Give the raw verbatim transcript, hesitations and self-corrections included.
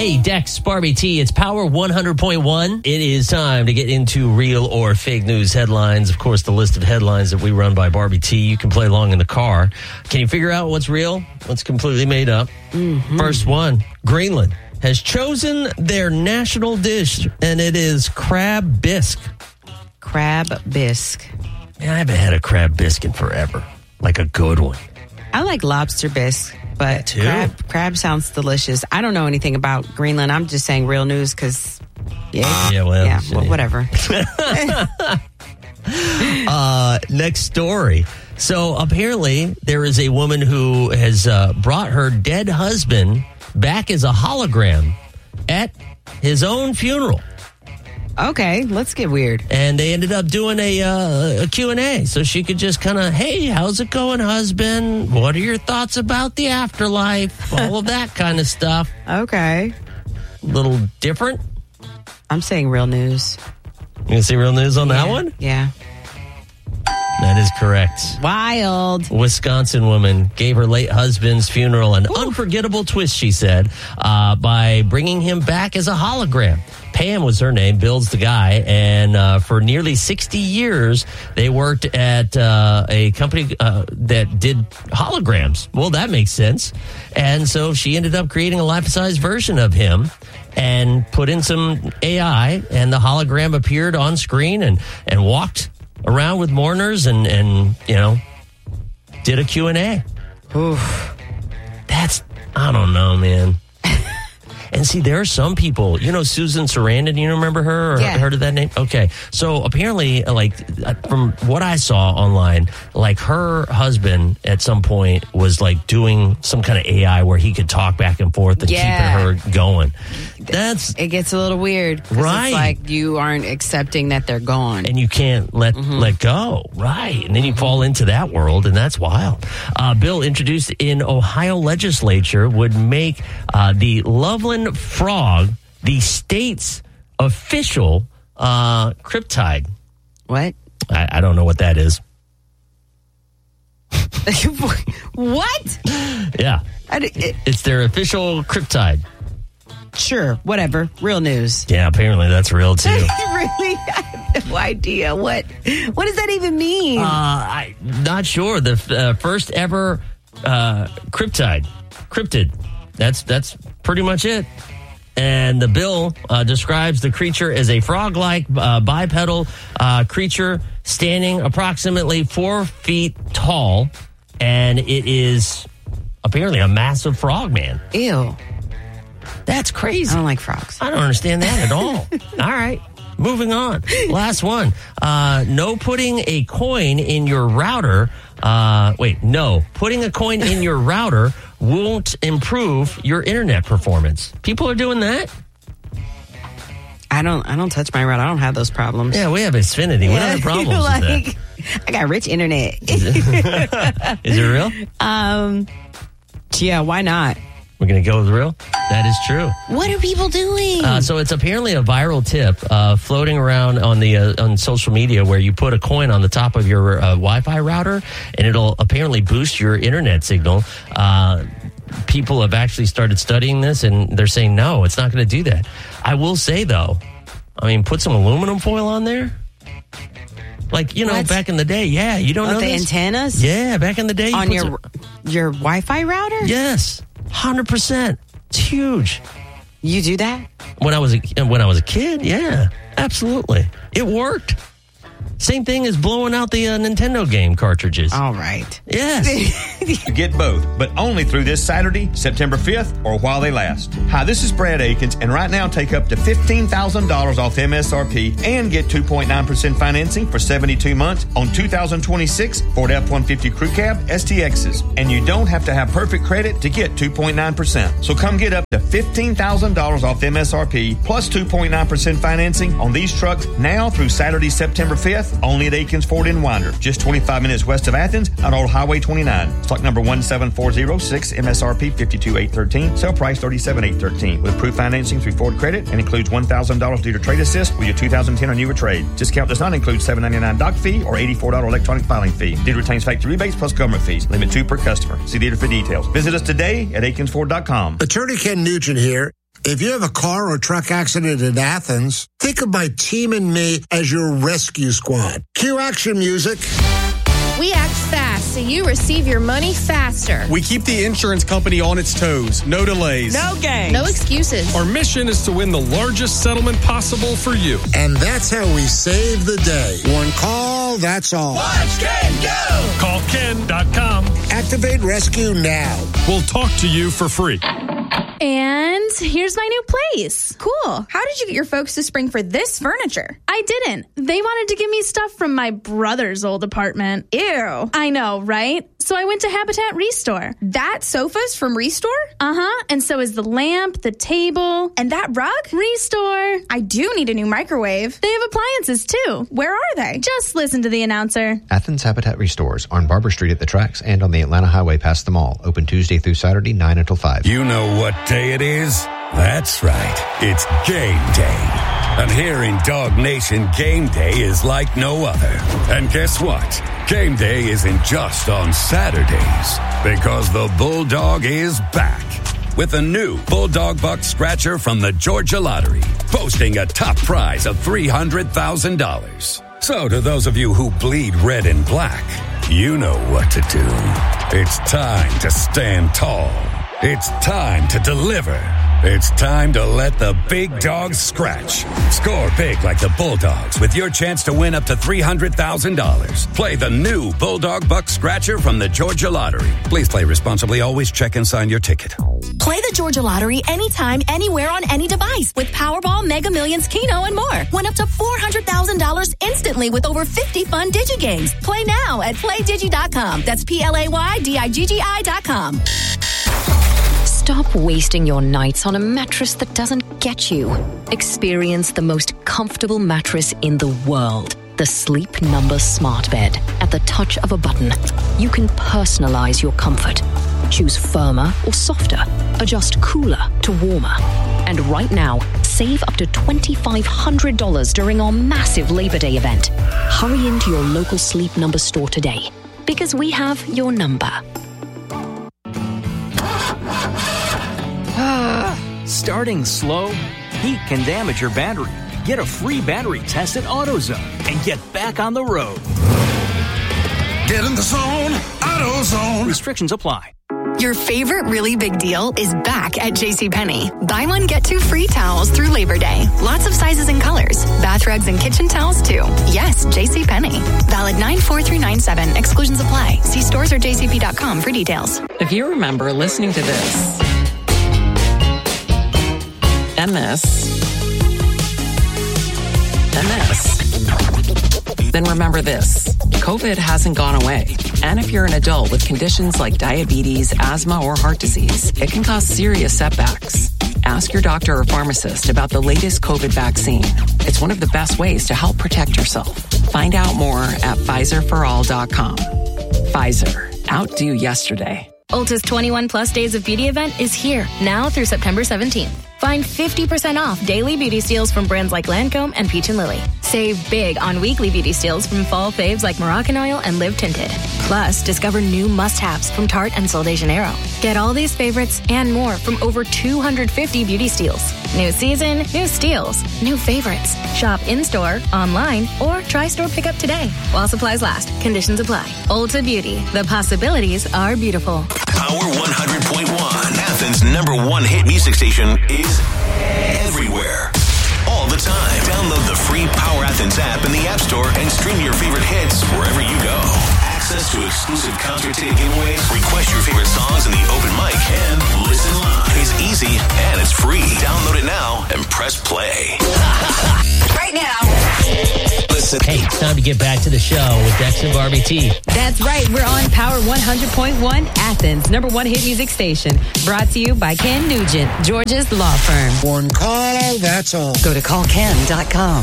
Hey, Dex, Barbie T, it's Power one hundred point one. It is time to get into real or fake news headlines. Of course, the list of headlines that we run by Barbie T. You can play along in the car. Can you figure out what's real, what's completely made up? Mm-hmm. First one, Greenland has chosen their national dish, and it is crab bisque. Crab bisque. Man, I haven't had a crab bisque in forever. Like a good one. I like lobster bisque, but crab, crab sounds delicious. I don't know anything about Greenland. I'm just saying real news because, yeah, yeah, well, yeah, well, whatever. uh, next story. So apparently there is a woman who has uh, brought her dead husband back as a hologram at his own funeral. Okay, let's get weird. And they ended up doing a, uh, a Q and A so she could just kind of, hey, how's it going, husband? What are your thoughts about the afterlife? All of that kind of stuff. Okay. A little different. I'm saying real news. You can see real news on yeah. that one? Yeah. That is correct. Wild. Wisconsin woman gave her late husband's funeral an Ooh. unforgettable twist, she said, uh, by bringing him back as a hologram. Pam was her name, Bill's the guy, and uh, for nearly sixty years, they worked at uh, a company uh, that did holograms. Well, that makes sense. And so she ended up creating a life-size version of him and put in some A I, and the hologram appeared on screen and, and walked around with mourners and, and, you know, did a Q and A. Oof. That's, I don't know, man. And see, there are some people, you know, Susan Sarandon, you remember her or yeah. heard of that name? Okay. So apparently, like, from what I saw online, like her husband at some point was like doing some kind of A I where he could talk back and forth and yeah. keeping her going. That's it gets a little weird. Right. It's like you aren't accepting that they're gone. And you can't let mm-hmm. let go. Right. And then you fall into that world, and that's wild. Uh, bill introduced in Ohio legislature would make uh, the Loveland frog the state's official uh, cryptide. What? I, I don't know what that is. What? Yeah. I, it, it's their official cryptide. Sure, whatever. Real news. Yeah, apparently that's real too. Really? I have no idea. What What does that even mean? Uh, I'm not sure. The uh, first ever uh, cryptide. Cryptid. That's, that's pretty much it. And the bill uh, describes the creature as a frog-like uh, bipedal uh, creature standing approximately four feet tall. And it is apparently a massive frog man. Ew. That's crazy. I don't like frogs. I don't understand that at all. All right. Moving on. Last one. Uh, no putting a coin in your router. Uh, wait, no. Putting a coin in your router won't improve your internet performance. People are doing that? I don't I don't touch my router. I don't have those problems. Yeah, we have Xfinity. Yeah. What other problems like, is that? I got rich internet. Is it, is it real? Um, yeah, why not? We're going to go with real? That is true. What are people doing? Uh, so it's apparently a viral tip uh, floating around on the uh, on social media where you put a coin on the top of your uh, Wi-Fi router and it'll apparently boost your internet signal. Uh, people have actually started studying this and they're saying, no, it's not going to do that. I will say, though, I mean, put some aluminum foil on there. Like, you know, what? Back in the day, yeah. You don't what, know the this? antennas? Yeah, back in the day. You on your some... your Wi-Fi router? Yes. one hundred percent. It's huge. You do that? When I was a, when I was a kid, yeah, absolutely. It worked. Same thing as blowing out the uh, Nintendo game cartridges. All right. Yes. You get both, but only through this Saturday, September fifth, or while they last. Hi, this is Brad Akins, and right now take up to fifteen thousand dollars off M S R P and get two point nine percent financing for seventy-two months on two thousand twenty-six Ford F one fifty Crew Cab S T Xs. And you don't have to have perfect credit to get two point nine percent. So come get up to fifteen thousand dollars off M S R P plus two point nine percent financing on these trucks now through Saturday, September fifth, only at Akins Ford in Winder, just twenty-five minutes west of Athens on Old Highway twenty-nine. Stock number one seven four zero six, M S R P fifty-two eight thirteen, sale price thirty-seven eight thirteen, with approved financing through Ford Credit and includes one thousand dollars due to trade assist with your two thousand ten or newer trade. Discount does not include seven ninety-nine doc fee or eighty-four dollars electronic filing fee. Dealer retains factory rebates plus government fees. Limit two per customer. See dealer for details. Visit us today at Akins Ford dot com. Attorney Ken Nugent here. If you have a car or truck accident in Athens, think of my team and me as your rescue squad. Cue action music. We act fast so you receive your money faster. We keep the insurance company on its toes. No delays. No games. No excuses. Our mission is to win the largest settlement possible for you. And that's how we save the day. One call, that's all. Watch Ken go! Call Ken dot com. Activate rescue now. We'll talk to you for free. And here's my new place. Cool. How did you get your folks to spring for this furniture? I didn't. They wanted to give me stuff from my brother's old apartment. Ew. I know, right? So I went to Habitat Restore. That sofa's from Restore? Uh-huh. And so is the lamp, the table. And that rug? Restore. I do need a new microwave. They have appliances, too. Where are they? Just listen to the announcer. Athens Habitat Restores on Barber Street at the tracks and on the Atlanta Highway past the mall. Open Tuesday through Saturday, nine until five. You know what day it is? That's right. It's game day. And here in Dog Nation, game day is like no other. And guess what? Game day isn't just on Saturdays, because the Bulldog is back with a new Bulldog Buck Scratcher from the Georgia Lottery, boasting a top prize of three hundred thousand dollars. So to those of you who bleed red and black, you know what to do. It's time to stand tall. It's time to deliver. It's time to let the big dogs scratch. Score big like the Bulldogs with your chance to win up to three hundred thousand dollars. Play the new Bulldog Buck Scratcher from the Georgia Lottery. Please play responsibly. Always check and sign your ticket. Play the Georgia Lottery anytime, anywhere on any device with Powerball, Mega Millions, Keno, and more. Win up to four hundred thousand dollars instantly with over fifty fun DigiGames. Play now at play digi dot com. That's P L A Y D I G G I dot com. Stop wasting your nights on a mattress that doesn't get you. Experience the most comfortable mattress in the world. The Sleep Number Smart Bed. At the touch of a button, you can personalize your comfort. Choose firmer or softer. Adjust cooler to warmer. And right now, save up to two thousand five hundred dollars during our massive Labor Day event. Hurry into your local Sleep Number store today, because we have your number. Starting slow? Heat can damage your battery. Get a free battery test at AutoZone and get back on the road. Get in the zone, AutoZone. Restrictions apply. Your favorite really big deal is back at JCPenney. Buy one, get two free towels through Labor Day. Lots of sizes and colors. Bath rugs and kitchen towels, too. Yes, JCPenney. Valid nine four through nine seven. Exclusions apply. See stores or J C P dot com for details. If you remember listening to this, M S, M S, then remember this. COVID hasn't gone away. And if you're an adult with conditions like diabetes, asthma, or heart disease, it can cause serious setbacks. Ask your doctor or pharmacist about the latest COVID vaccine. It's one of the best ways to help protect yourself. Find out more at Pfizer for all dot com. Pfizer. Outdo yesterday. Ulta's twenty-one plus Days of Beauty event is here, now through September seventeenth. Find fifty percent off daily beauty steals from brands like Lancome and Peach and Lily. Save big on weekly beauty steals from fall faves like Moroccan Oil and Live Tinted. Plus, discover new must-haves from Tarte and Sol de Janeiro. Get all these favorites and more from over two hundred fifty beauty steals. New season, new steals, new favorites. Shop in-store, online, or try store pickup today. While supplies last, conditions apply. Ulta Beauty. The possibilities are beautiful. Power one hundred point one, Athens' number one hit music station, is everywhere. All the time. Download the free Power Athens app in the App Store and stream your favorite hits wherever you go. Access to exclusive concert ticket giveaways, request your favorite songs in the open mic, and listen live. It's easy and it's free. Download it now and press play. Right now. Listen. Hey, it's time to get back to the show with Dex and Barbie T. That's right. We're on Power one hundred point one, Athens' number one hit music station. Brought to you by Ken Nugent, Georgia's law firm. One call, that's all. Go to call ken dot com.